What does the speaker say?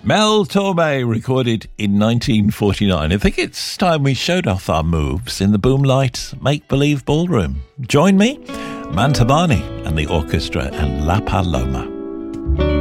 Mel Torme, recorded in 1949. I think it's time we showed off our moves in the Boomlight Make-Believe Ballroom. Join me, Mantovani and the orchestra and La Paloma.